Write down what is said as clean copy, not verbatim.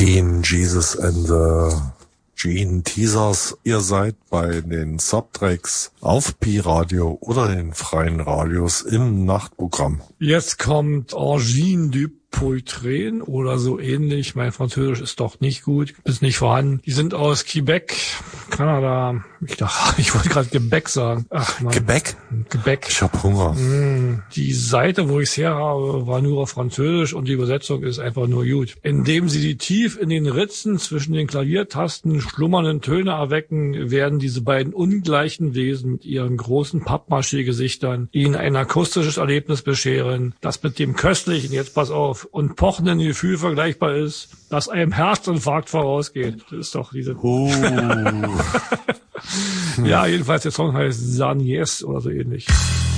Gene Jesus and the Gene Teasers. Ihr seid bei den Subtracks auf Pi-Radio oder den freien Radios im Nachtprogramm. Jetzt kommt Origine du Poitrine oder so ähnlich. Mein Französisch ist doch nicht gut, ist nicht vorhanden. Die sind aus Quebec, Kanada. Ich wollte gerade Gebäck sagen. Ach Mann. Gebäck? Gebäck. Ich hab Hunger. Die Seite, wo ich es her habe, war nur auf Französisch und die Übersetzung ist einfach nur gut. Indem sie die tief in den Ritzen zwischen den Klaviertasten schlummernden Töne erwecken, werden diese beiden ungleichen Wesen mit ihren großen Pappmaché-Gesichtern ihnen ein akustisches Erlebnis bescheren, das mit dem köstlichen, jetzt pass auf, und pochenden Gefühl vergleichbar ist, das einem Herzinfarkt vorausgeht. Das ist doch diese... Ja, jedenfalls der Song heißt San Yes oder so ähnlich.